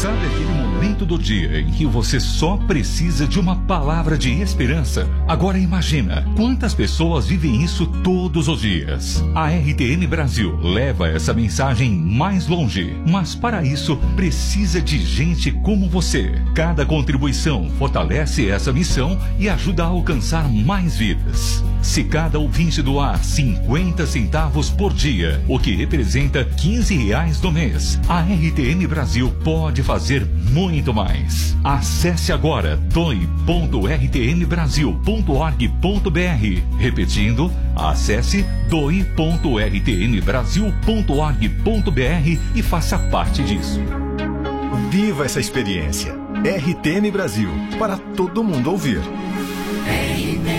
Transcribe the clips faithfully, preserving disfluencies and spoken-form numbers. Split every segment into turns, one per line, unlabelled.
Sabe aquele momento do dia em que você só precisa de uma palavra de esperança? Agora imagina quantas pessoas vivem isso todos os dias. A R T M Brasil leva essa mensagem mais longe, mas para isso precisa de gente como você. Cada contribuição fortalece essa missão e ajuda a alcançar mais vidas. Se cada ouvinte doar cinquenta centavos por dia, o que representa quinze reais no mês, a R T M Brasil pode fazer muito mais. Acesse agora doe ponto r t m brasil ponto org ponto b r. Repetindo, acesse doe ponto r t m brasil ponto org ponto b r e faça parte disso.
Viva essa experiência. R T M Brasil, para todo mundo ouvir.
R T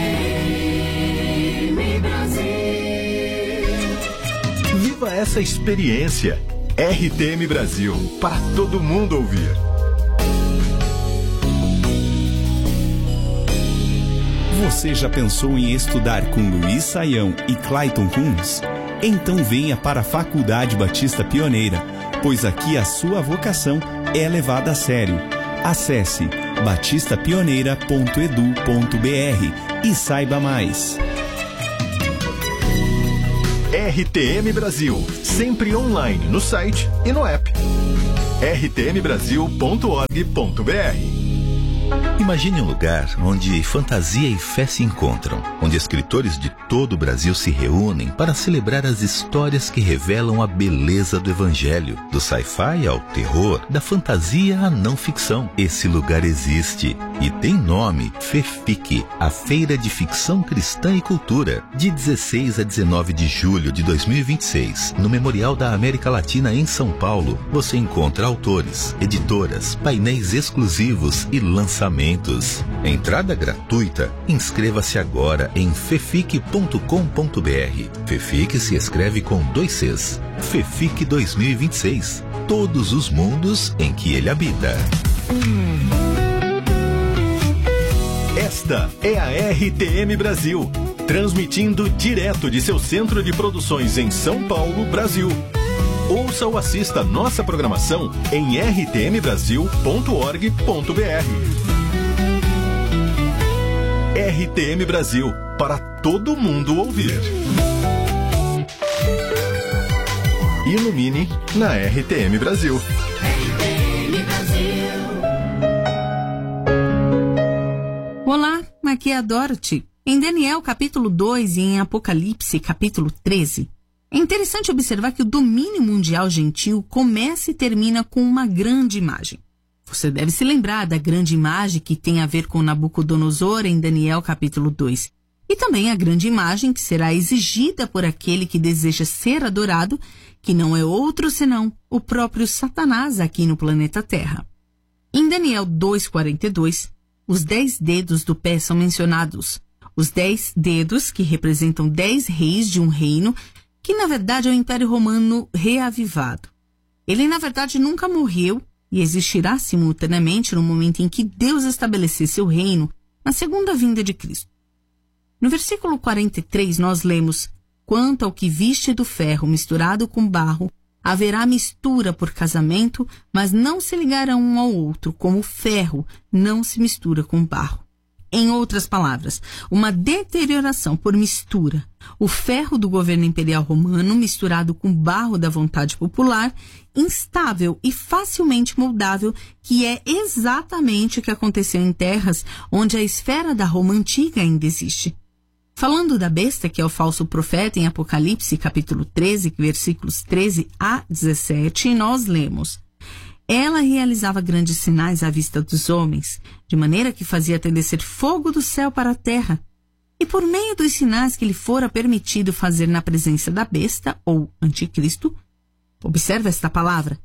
M Brasil.
Viva essa experiência. R T M Brasil, para todo mundo ouvir.
Você já pensou em estudar com Luiz Saião e Clayton Kunz? Então venha para a Faculdade Batista Pioneira, pois aqui a sua vocação é levada a sério. Acesse batista pioneira ponto e d u ponto b r e saiba mais.
R T M Brasil, sempre online no site e no app. r t m brasil ponto org ponto b r.
Imagine um lugar onde fantasia e fé se encontram, onde escritores de todo o Brasil se reúnem para celebrar as histórias que revelam a beleza do Evangelho, do sci-fi ao terror, da fantasia à não ficção. Esse lugar existe e tem nome: FEFIC, a Feira de Ficção Cristã e Cultura, de dezesseis a dezenove de julho de dois mil e vinte e seis, no Memorial da América Latina em São Paulo. Você encontra autores, editoras, painéis exclusivos e lançamentos. Entrada gratuita. Inscreva-se agora em fefic ponto com ponto b r. FEFIC se escreve com dois Cs. FEFIC dois mil e vinte e seis. Todos os mundos em que ele habita.
Esta é a R T M Brasil, transmitindo direto de seu centro de produções em São Paulo, Brasil. Ouça ou assista nossa programação em r t m brasil ponto org ponto b r. R T M Brasil, para todo mundo ouvir. Ilumine na R T M Brasil.
R T M Brasil.
Olá, aqui é a Dorothy. Em Daniel capítulo dois e em Apocalipse capítulo treze, é interessante observar que o domínio mundial gentil começa e termina com uma grande imagem. Você deve se lembrar da grande imagem que tem a ver com Nabucodonosor em Daniel capítulo dois. E também a grande imagem que será exigida por aquele que deseja ser adorado, que não é outro senão o próprio Satanás aqui no planeta Terra. Em Daniel dois, quarenta e dois, os dez dedos do pé são mencionados. Os dez dedos que representam dez reis de um reino que na verdade é o Império Romano reavivado. Ele na verdade nunca morreu e existirá simultaneamente no momento em que Deus estabelecer seu reino na segunda vinda de Cristo. No versículo quarenta e três nós lemos: quanto ao que viste do ferro misturado com barro, haverá mistura por casamento, mas não se ligarão um ao outro, como o ferro não se mistura com barro. Em outras palavras, uma deterioração por mistura. O ferro do governo imperial romano misturado com barro da vontade popular, instável e facilmente moldável, que é exatamente o que aconteceu em terras onde a esfera da Roma antiga ainda existe. Falando da besta, que é o falso profeta, em Apocalipse capítulo treze, versículos treze a dezessete, nós lemos: ela realizava grandes sinais à vista dos homens, de maneira que fazia descer fogo do céu para a terra. E por meio dos sinais que lhe fora permitido fazer na presença da besta, ou anticristo, observa esta palavra,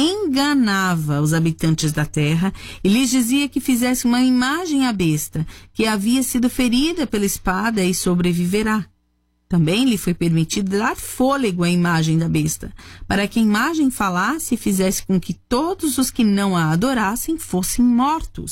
enganava os habitantes da terra e lhes dizia que fizesse uma imagem à besta, que havia sido ferida pela espada e sobreviverá. Também lhe foi permitido dar fôlego à imagem da besta, para que a imagem falasse e fizesse com que todos os que não a adorassem fossem mortos.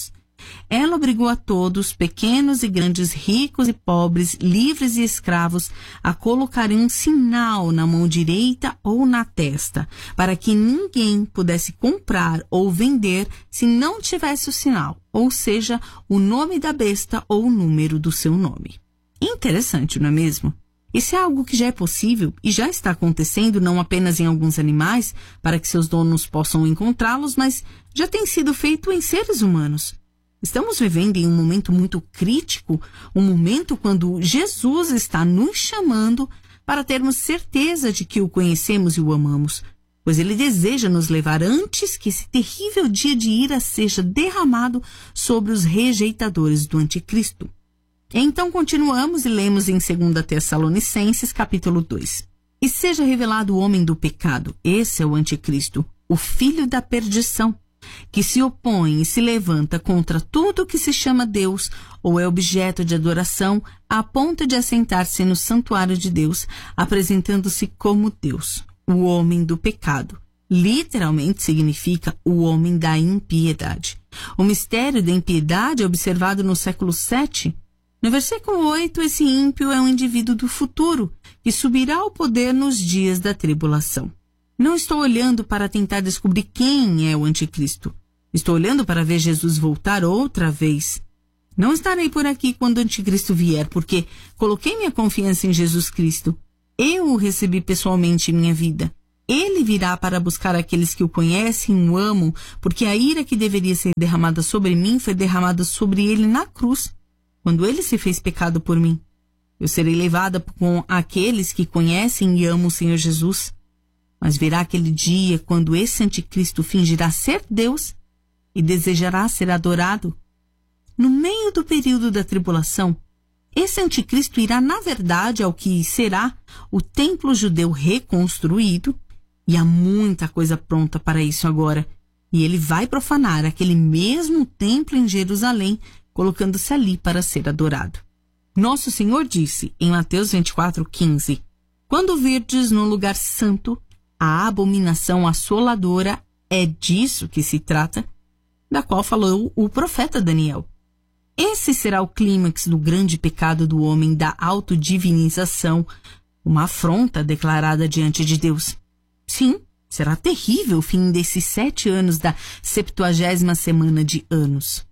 ela obrigou a todos, pequenos e grandes, ricos e pobres, livres e escravos, a colocarem um sinal na mão direita ou na testa, para que ninguém pudesse comprar ou vender se não tivesse o sinal, ou seja, o nome da besta ou o número do seu nome. Interessante, não é mesmo? Isso é algo que já é possível e já está acontecendo não apenas em alguns animais, para que seus donos possam encontrá-los, mas já tem sido feito em seres humanos. Estamos vivendo em um momento muito crítico, um momento quando Jesus está nos chamando para termos certeza de que o conhecemos e o amamos, pois ele deseja nos levar antes que esse terrível dia de ira seja derramado sobre os rejeitadores do anticristo. Então continuamos e lemos em segunda Tessalonicenses, capítulo dois. E seja revelado o homem do pecado, esse é o anticristo, o filho da perdição, que se opõe e se levanta contra tudo que se chama Deus ou é objeto de adoração, a ponto de assentar-se no santuário de Deus, apresentando-se como Deus, o homem do pecado. Literalmente significa o homem da impiedade. O mistério da impiedade é observado no século sete. No versículo oito, esse ímpio é um indivíduo do futuro, que subirá ao poder nos dias da tribulação. Não estou olhando para tentar descobrir quem é o anticristo. Estou olhando para ver Jesus voltar outra vez. Não estarei por aqui quando o anticristo vier, porque coloquei minha confiança em Jesus Cristo. Eu o recebi pessoalmente em minha vida. Ele virá para buscar aqueles que o conhecem e o amam, porque a ira que deveria ser derramada sobre mim foi derramada sobre ele na cruz, quando ele se fez pecado por mim. Eu serei levada com aqueles que conhecem e amam o Senhor Jesus. Mas virá aquele dia quando esse anticristo fingirá ser Deus e desejará ser adorado. No meio do período da tribulação, esse anticristo irá, na verdade, ao que será o templo judeu reconstruído, e há muita coisa pronta para isso agora. E ele vai profanar aquele mesmo templo em Jerusalém, colocando-se ali para ser adorado. Nosso Senhor disse em Mateus vinte e quatro, quinze, quando virdes no lugar santo a abominação assoladora, é disso que se trata, da qual falou o profeta Daniel. Esse será o clímax do grande pecado do homem da autodivinização, uma afronta declarada diante de Deus. Sim, será terrível o fim desses sete anos da septuagésima semana de anos.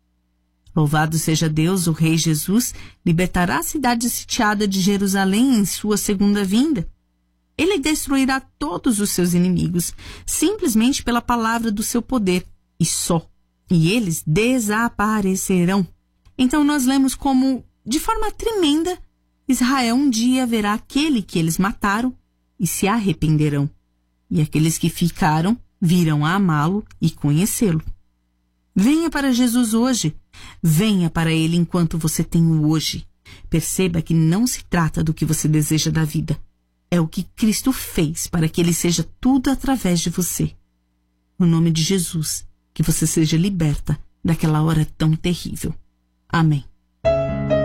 Louvado seja Deus, o Rei Jesus libertará a cidade sitiada de Jerusalém em sua segunda vinda. Ele destruirá todos os seus inimigos, simplesmente pela palavra do seu poder, e só. E eles desaparecerão. Então nós lemos como, de forma tremenda, Israel um dia verá aquele que eles mataram e se arrependerão. E aqueles que ficaram virão a amá-lo e conhecê-lo. Venha para Jesus hoje. Venha para ele enquanto você tem o hoje. Perceba que não se trata do que você deseja da vida. É o que Cristo fez para que ele seja tudo através de você. No nome de Jesus, que você seja liberta daquela hora tão terrível. Amém.